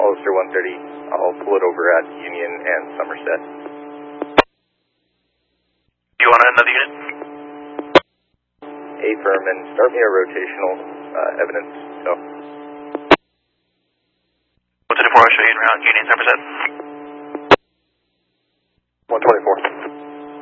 Ulster 130. I'll pull it over at Union and Somerset. You want another unit? Affirm, and start me a rotational evidence. So. 124, I'll show you around Union, Somerset.